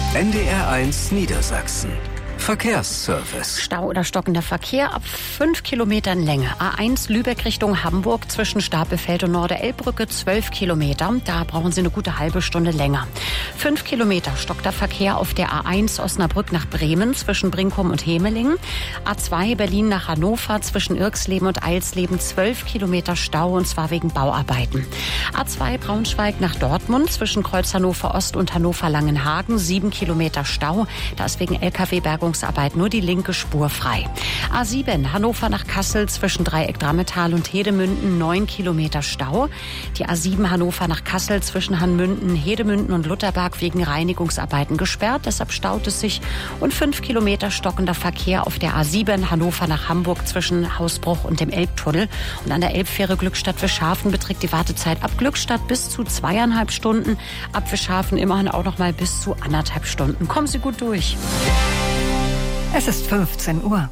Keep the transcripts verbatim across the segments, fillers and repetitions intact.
N D R eins Niedersachsen. Verkehrsservice. Stau oder stockender Verkehr ab fünf Kilometern Länge. A eins Lübeck Richtung Hamburg zwischen Stapelfeld und Norderelbbrücke zwölf Kilometer. Da brauchen Sie eine gute halbe Stunde länger. fünf Kilometer stockter Verkehr auf der A eins Osnabrück nach Bremen zwischen Brinkum und Hemelingen. A zwei Berlin nach Hannover zwischen Irxleben und Eilsleben zwölf Kilometer Stau, und zwar wegen Bauarbeiten. A zwei Braunschweig nach Dortmund zwischen Kreuz Hannover Ost und Hannover Langenhagen sieben Kilometer Stau. Da ist wegen L K W-Bergung Arbeit nur die linke Spur frei. A sieben Hannover nach Kassel zwischen Dreieck Drammetal und Hedemünden neun Kilometer Stau. Die A sieben Hannover nach Kassel zwischen Hanmünden, Hedemünden und Lutherberg wegen Reinigungsarbeiten gesperrt. Deshalb staut es sich. Und fünf Kilometer stockender Verkehr auf der A sieben Hannover nach Hamburg zwischen Hausbruch und dem Elbtunnel. Und an der Elbfähre Glückstadt Wischhafen beträgt die Wartezeit ab Glückstadt bis zu zweieinhalb Stunden. Ab Wischhafen immerhin auch noch mal bis zu anderthalb Stunden. Kommen Sie gut durch. Es ist fünfzehn Uhr.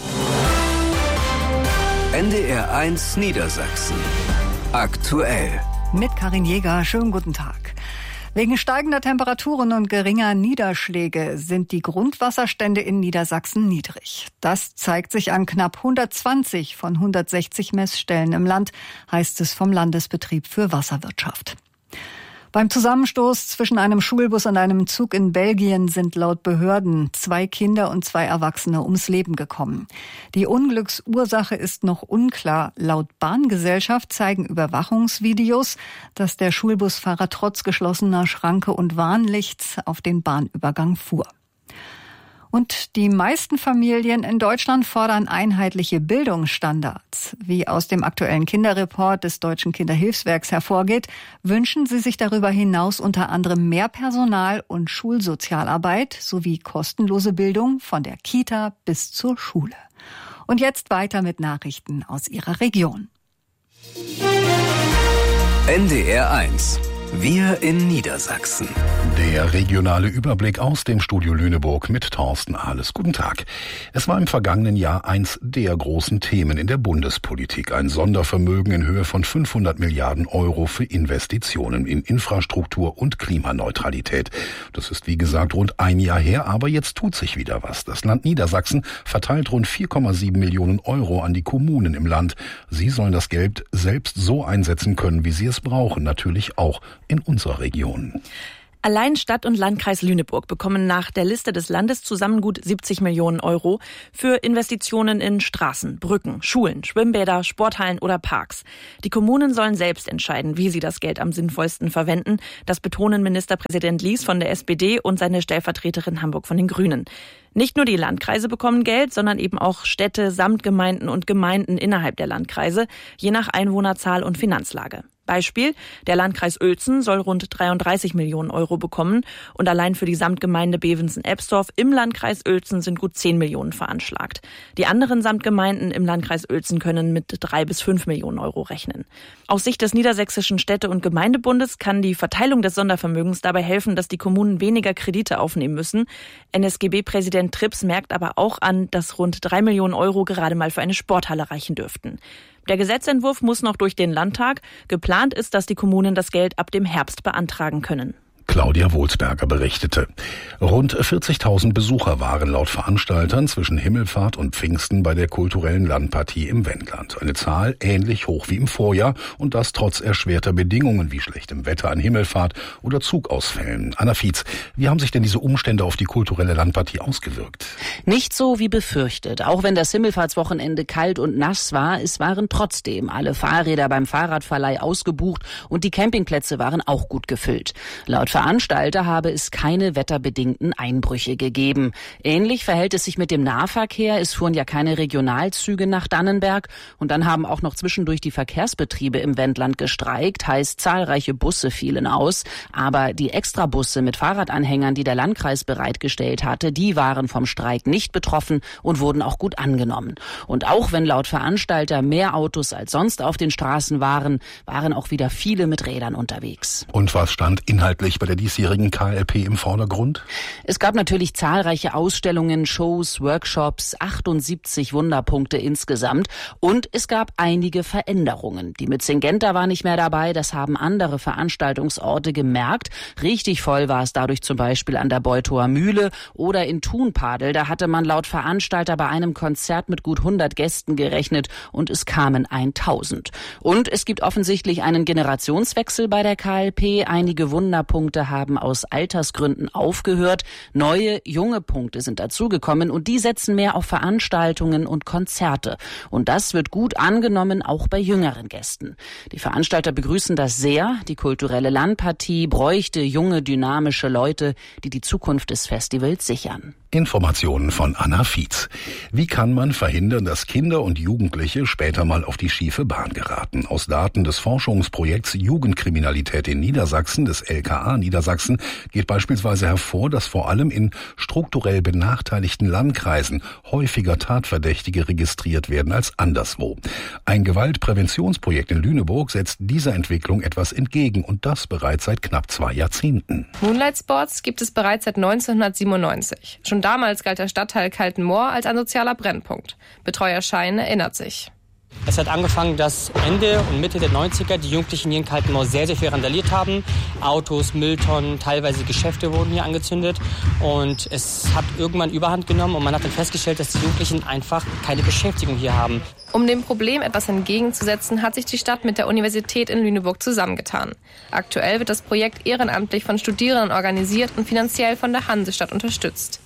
N D R eins Niedersachsen. Aktuell. Mit Karin Jäger. Schönen guten Tag. Wegen steigender Temperaturen und geringer Niederschläge sind die Grundwasserstände in Niedersachsen niedrig. Das zeigt sich an knapp hundertzwanzig von hundertsechzig Messstellen im Land, heißt es vom Landesbetrieb für Wasserwirtschaft. Beim Zusammenstoß zwischen einem Schulbus und einem Zug in Belgien sind laut Behörden zwei Kinder und zwei Erwachsene ums Leben gekommen. Die Unglücksursache ist noch unklar. Laut Bahngesellschaft zeigen Überwachungsvideos, dass der Schulbusfahrer trotz geschlossener Schranke und Warnlichts auf den Bahnübergang fuhr. Und die meisten Familien in Deutschland fordern einheitliche Bildungsstandards. Wie aus dem aktuellen Kinderreport des Deutschen Kinderhilfswerks hervorgeht, wünschen sie sich darüber hinaus unter anderem mehr Personal und Schulsozialarbeit sowie kostenlose Bildung von der Kita bis zur Schule. Und jetzt weiter mit Nachrichten aus Ihrer Region. N D R eins. Wir in Niedersachsen. Der regionale Überblick aus dem Studio Lüneburg mit Thorsten Ahles. Guten Tag. Es war im vergangenen Jahr eins der großen Themen in der Bundespolitik. Ein Sondervermögen in Höhe von fünfhundert Milliarden Euro für Investitionen in Infrastruktur und Klimaneutralität. Das ist wie gesagt rund ein Jahr her, aber jetzt tut sich wieder was. Das Land Niedersachsen verteilt rund vier Komma sieben Millionen Euro an die Kommunen im Land. Sie sollen das Geld selbst so einsetzen können, wie sie es brauchen. Natürlich auch in unserer Region. Allein Stadt und Landkreis Lüneburg bekommen nach der Liste des Landes zusammen gut siebzig Millionen Euro für Investitionen in Straßen, Brücken, Schulen, Schwimmbäder, Sporthallen oder Parks. Die Kommunen sollen selbst entscheiden, wie sie das Geld am sinnvollsten verwenden. Das betonen Ministerpräsident Lies von der S P D und seine Stellvertreterin Hamburg von den Grünen. Nicht nur die Landkreise bekommen Geld, sondern eben auch Städte, Samtgemeinden und Gemeinden innerhalb der Landkreise, je nach Einwohnerzahl und Finanzlage. Beispiel: Der Landkreis Uelzen soll rund dreiunddreißig Millionen Euro bekommen und allein für die Samtgemeinde Bevensen-Ebstorf im Landkreis Uelzen sind gut zehn Millionen veranschlagt. Die anderen Samtgemeinden im Landkreis Uelzen können mit drei bis fünf Millionen Euro rechnen. Aus Sicht des Niedersächsischen Städte- und Gemeindebundes kann die Verteilung des Sondervermögens dabei helfen, dass die Kommunen weniger Kredite aufnehmen müssen. N S G B-Präsident Trips merkt aber auch an, dass rund drei Millionen Euro gerade mal für eine Sporthalle reichen dürften. Der Gesetzentwurf muss noch durch den Landtag. Geplant ist, dass die Kommunen das Geld ab dem Herbst beantragen können. Claudia Wohlsberger berichtete. Rund vierzigtausend Besucher waren laut Veranstaltern zwischen Himmelfahrt und Pfingsten bei der kulturellen Landpartie im Wendland. Eine Zahl ähnlich hoch wie im Vorjahr und das trotz erschwerter Bedingungen wie schlechtem Wetter an Himmelfahrt oder Zugausfällen. Anna Fietz, wie haben sich denn diese Umstände auf die kulturelle Landpartie ausgewirkt? Nicht so wie befürchtet. Auch wenn das Himmelfahrtswochenende kalt und nass war, es waren trotzdem alle Fahrräder beim Fahrradverleih ausgebucht und die Campingplätze waren auch gut gefüllt. Laut Veranstalter habe es keine wetterbedingten Einbrüche gegeben. Ähnlich verhält es sich mit dem Nahverkehr. Es fuhren ja keine Regionalzüge nach Dannenberg. Und dann haben auch noch zwischendurch die Verkehrsbetriebe im Wendland gestreikt. Heißt, zahlreiche Busse fielen aus. Aber die Extrabusse mit Fahrradanhängern, die der Landkreis bereitgestellt hatte, die waren vom Streik nicht betroffen und wurden auch gut angenommen. Und auch wenn laut Veranstalter mehr Autos als sonst auf den Straßen waren, waren auch wieder viele mit Rädern unterwegs. Und was stand inhaltlich bei der diesjährigen K L P im Vordergrund? Es gab natürlich zahlreiche Ausstellungen, Shows, Workshops, achtundsiebzig Wunderpunkte insgesamt. Und es gab einige Veränderungen. Die mit Syngenta war nicht mehr dabei, das haben andere Veranstaltungsorte gemerkt. Richtig voll war es dadurch zum Beispiel an der Beutower Mühle oder in Thunpadel. Da hatte man laut Veranstalter bei einem Konzert mit gut hundert Gästen gerechnet und es kamen tausend. Und es gibt offensichtlich einen Generationswechsel bei der K L P. Einige Wunderpunkte haben aus Altersgründen aufgehört. Neue, junge Punkte sind dazugekommen und die setzen mehr auf Veranstaltungen und Konzerte. Und das wird gut angenommen, auch bei jüngeren Gästen. Die Veranstalter begrüßen das sehr. Die kulturelle Landpartie bräuchte junge, dynamische Leute, die die Zukunft des Festivals sichern. Informationen von Anna Fietz. Wie kann man verhindern, dass Kinder und Jugendliche später mal auf die schiefe Bahn geraten? Aus Daten des Forschungsprojekts Jugendkriminalität in Niedersachsen, des L K A Niedersachsen, geht beispielsweise hervor, dass vor allem in strukturell benachteiligten Landkreisen häufiger Tatverdächtige registriert werden als anderswo. Ein Gewaltpräventionsprojekt in Lüneburg setzt dieser Entwicklung etwas entgegen und das bereits seit knapp zwei Jahrzehnten. Moonlight Sports gibt es bereits seit neunzehnhundertsiebenundneunzig. Schon damals galt der Stadtteil Kaltenmoor als ein sozialer Brennpunkt. Betreuer Schein erinnert sich. Es hat angefangen, dass Ende und Mitte der neunziger die Jugendlichen hier in Kaltenmoor sehr, sehr viel randaliert haben. Autos, Mülltonnen, teilweise Geschäfte wurden hier angezündet. Und es hat irgendwann Überhand genommen und man hat dann festgestellt, dass die Jugendlichen einfach keine Beschäftigung hier haben. Um dem Problem etwas entgegenzusetzen, hat sich die Stadt mit der Universität in Lüneburg zusammengetan. Aktuell wird das Projekt ehrenamtlich von Studierenden organisiert und finanziell von der Hansestadt unterstützt.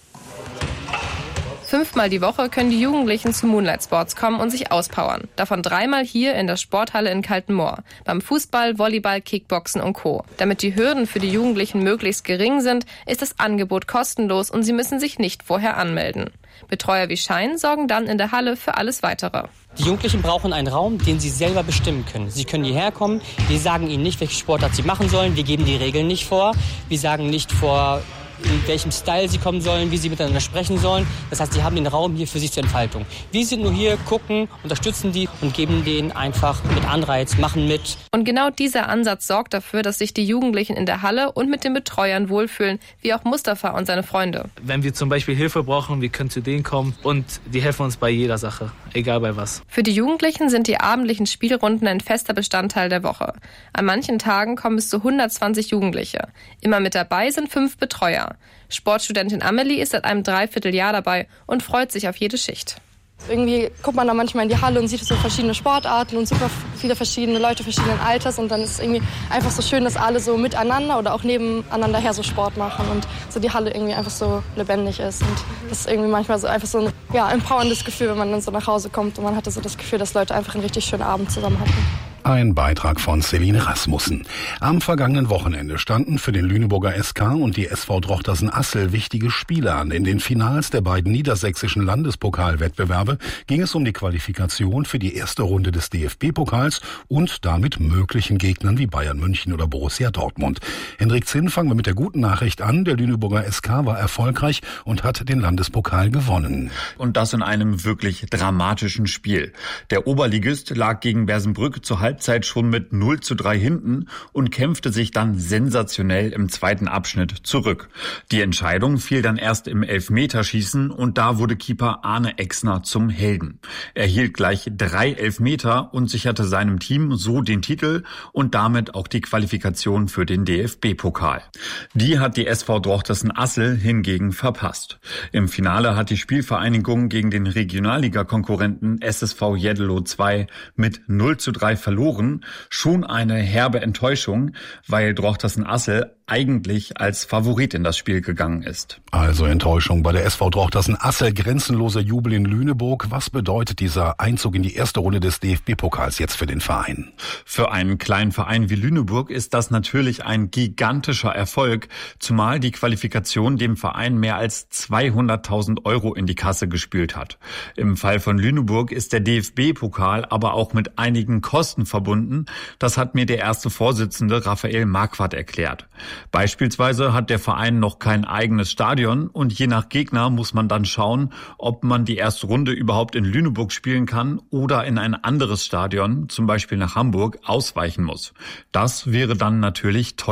Fünfmal die Woche können die Jugendlichen zu Moonlight Sports kommen und sich auspowern. Davon dreimal hier in der Sporthalle in Kaltenmoor. Beim Fußball, Volleyball, Kickboxen und Co. Damit die Hürden für die Jugendlichen möglichst gering sind, ist das Angebot kostenlos und sie müssen sich nicht vorher anmelden. Betreuer wie Schein sorgen dann in der Halle für alles Weitere. Die Jugendlichen brauchen einen Raum, den sie selber bestimmen können. Sie können hierher kommen, wir sagen ihnen nicht, welche Sportart sie machen sollen, wir geben die Regeln nicht vor, wir sagen nicht vor, in welchem Style sie kommen sollen, wie sie miteinander sprechen sollen. Das heißt, sie haben den Raum hier für sich zur Entfaltung. Wir sind nur hier, gucken, unterstützen die und geben denen einfach mit Anreiz, machen mit. Und genau dieser Ansatz sorgt dafür, dass sich die Jugendlichen in der Halle und mit den Betreuern wohlfühlen, wie auch Mustafa und seine Freunde. Wenn wir zum Beispiel Hilfe brauchen, wir können zu denen kommen und die helfen uns bei jeder Sache, egal bei was. Für die Jugendlichen sind die abendlichen Spielrunden ein fester Bestandteil der Woche. An manchen Tagen kommen bis zu hundertzwanzig Jugendliche. Immer mit dabei sind fünf Betreuer. Sportstudentin Amelie ist seit einem Dreivierteljahr dabei und freut sich auf jede Schicht. Irgendwie guckt man da manchmal in die Halle und sieht so verschiedene Sportarten und super viele verschiedene Leute verschiedenen Alters und dann ist es irgendwie einfach so schön, dass alle so miteinander oder auch nebeneinander her so Sport machen und so die Halle irgendwie einfach so lebendig ist und das ist irgendwie manchmal so einfach so ein ja, empowerndes Gefühl, wenn man dann so nach Hause kommt und man hatte so das Gefühl, dass Leute einfach einen richtig schönen Abend zusammen hatten. Ein Beitrag von Celine Rasmussen. Am vergangenen Wochenende standen für den Lüneburger S K und die S V Drochtersen-Assel wichtige Spiele an. In den Finals der beiden niedersächsischen Landespokalwettbewerbe ging es um die Qualifikation für die erste Runde des D F B-Pokals und damit möglichen Gegnern wie Bayern München oder Borussia Dortmund. Hendrik Zinn, fangen wir mit der guten Nachricht an. Der Lüneburger S K war erfolgreich und hat den Landespokal gewonnen. Und das in einem wirklich dramatischen Spiel. Der Oberligist lag gegen Bersenbrück zur Halbzeit schon mit null zu drei hinten und kämpfte sich dann sensationell im zweiten Abschnitt zurück. Die Entscheidung fiel dann erst im Elfmeterschießen und da wurde Keeper Arne Exner zum Helden. Er hielt gleich drei Elfmeter und sicherte seinem Team so den Titel und damit auch die Qualifikation für den D F B-Pokal. Die hat die S V Drochtersen-Assel hingegen verpasst. Im Finale hat die Spielvereinigung gegen den Regionalliga-Konkurrenten S S V Jeddelo zwei mit null zu drei verloren. Schon eine herbe Enttäuschung, weil Drochtersen-Assel eigentlich als Favorit in das Spiel gegangen ist. Also Enttäuschung bei der S V Drochtersen-Assel, grenzenloser Jubel in Lüneburg. Was bedeutet dieser Einzug in die erste Runde des D F B-Pokals jetzt für den Verein? Für einen kleinen Verein wie Lüneburg ist das natürlich ein gigantischer Erfolg, zumal die Qualifikation dem Verein mehr als zweihunderttausend Euro in die Kasse gespült hat. Im Fall von Lüneburg ist der D F B-Pokal aber auch mit einigen Kosten verbunden. Das hat mir der erste Vorsitzende Raphael Marquardt erklärt. Beispielsweise hat der Verein noch kein eigenes Stadion und je nach Gegner muss man dann schauen, ob man die erste Runde überhaupt in Lüneburg spielen kann oder in ein anderes Stadion, zum Beispiel nach Hamburg, ausweichen muss. Das wäre dann natürlich teuer.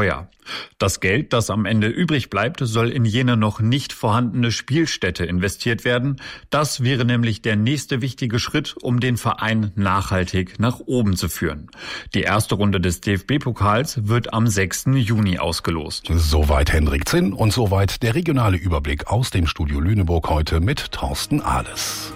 Das Geld, das am Ende übrig bleibt, soll in jene noch nicht vorhandene Spielstätte investiert werden. Das wäre nämlich der nächste wichtige Schritt, um den Verein nachhaltig nach oben zu führen. Die erste Runde des D F B-Pokals wird am sechsten Juni ausgelost. Soweit Hendrik Zinn und soweit der regionale Überblick aus dem Studio Lüneburg heute mit Thorsten Ahles.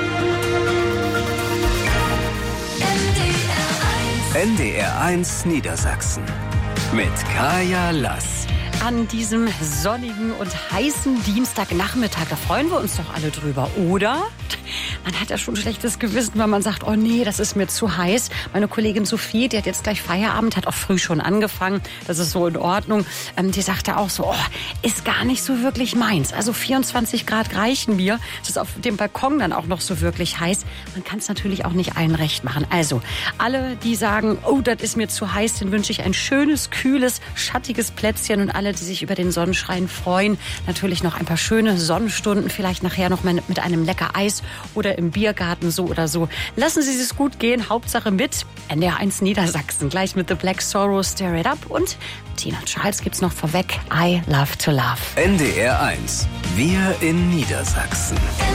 N D R eins Niedersachsen mit Kaya Lass. An diesem sonnigen und heißen Dienstagnachmittag, da freuen wir uns doch alle drüber, oder? Man hat ja schon ein schlechtes Gewissen, weil man sagt, oh nee, das ist mir zu heiß. Meine Kollegin Sophie, die hat jetzt gleich Feierabend, hat auch früh schon angefangen. Das ist so in Ordnung. Ähm, die sagte auch so, oh, ist gar nicht so wirklich meins. Also vierundzwanzig Grad reichen mir. Es ist auf dem Balkon dann auch noch so wirklich heiß. Man kann es natürlich auch nicht allen recht machen. Also alle, die sagen, oh, das ist mir zu heiß, den wünsche ich ein schönes, kühles, schattiges Plätzchen. Und alle, die sich über den Sonnenschein freuen, natürlich noch ein paar schöne Sonnenstunden, vielleicht nachher noch mal mit einem lecker Eis oder im Biergarten, so oder so. Lassen Sie es gut gehen, Hauptsache mit N D R eins Niedersachsen. Gleich mit The Black Sorrow, Stir It Up und Tina Charles gibt's noch vorweg, I Love to Love. N D R eins, wir in Niedersachsen.